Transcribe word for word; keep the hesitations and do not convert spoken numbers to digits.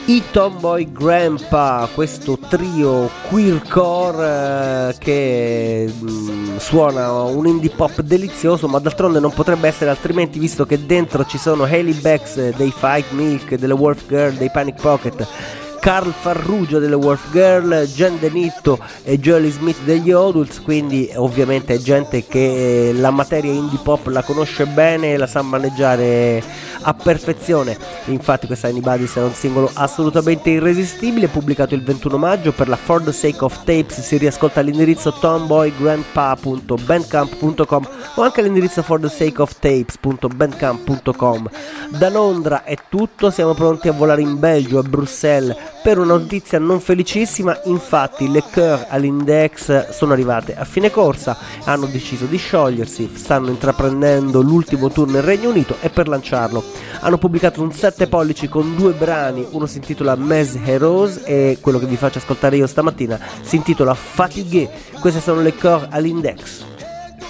I Tomboy Grandpa, questo trio queercore eh, che mh, suona un indie pop delizioso, ma d'altronde non potrebbe essere altrimenti, visto che dentro ci sono Hailey Becks dei Fight Milk, delle Wolf Girl, dei Panic Pocket, Carl Farrugia delle Wolf Girl, Jen Denitto e Joely Smith degli Odults, quindi ovviamente è gente che la materia indie pop la conosce bene e la sa maneggiare a perfezione. Infatti questa Anybody's è un singolo assolutamente irresistibile, pubblicato il ventuno maggio. Per la For the Sake of Tapes si riascolta all'indirizzo tomboy grandpa punto bandcamp punto com o anche all'indirizzo for the sake of tapes punto bandcamp punto com. Da Londra è tutto, siamo pronti a volare in Belgio, a Bruxelles, per una notizia non felicissima. Infatti le Cœur à l'Index sono arrivate a fine corsa, hanno deciso di sciogliersi, stanno intraprendendo l'ultimo tour nel Regno Unito e per lanciarlo hanno pubblicato un sette pollici con due brani, uno si intitola Mes Heroes e quello che vi faccio ascoltare io stamattina si intitola Fatigué. Queste sono le Cœur à l'Index.